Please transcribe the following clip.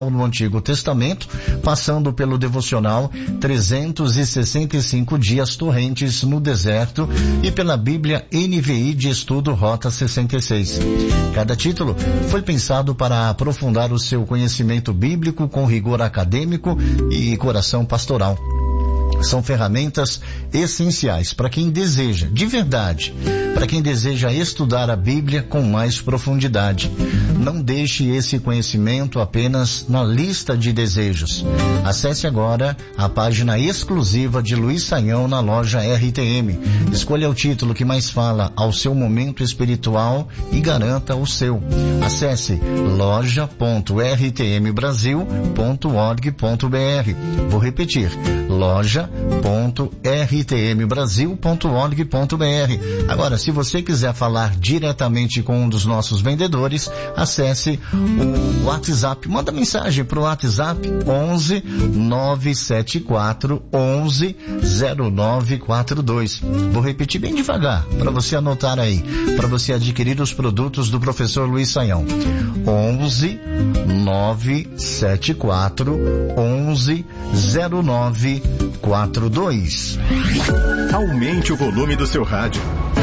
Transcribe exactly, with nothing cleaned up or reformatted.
no Antigo Testamento, passando pelo devocional trezentos e sessenta e cinco dias torrentes no deserto e pela Bíblia N V I de estudo Rota sessenta e seis. Cada título foi pensado para aprofundar o seu conhecimento bíblico com rigor acadêmico e coração pastoral. São ferramentas essenciais para quem deseja, de verdade, para quem deseja estudar a Bíblia com mais profundidade. Não deixe esse conhecimento apenas na lista de desejos. Acesse agora a página exclusiva de Luiz Saião na loja R T M. Escolha o título que mais fala ao seu momento espiritual e garanta o seu. Acesse loja ponto r t m brasil ponto org ponto b r. Vou repetir, loja ponto r t m brasil ponto org ponto b r. Agora, se você quiser falar diretamente com um dos nossos vendedores, acesse o WhatsApp, manda mensagem para o WhatsApp onze nove sete quatro onze zero nove quatro dois. Vou repetir bem devagar para você anotar aí, para você adquirir os produtos do professor Luiz Saião. onze nove sete quatro onze zero nove quatro dois. Aumente o volume do seu rádio.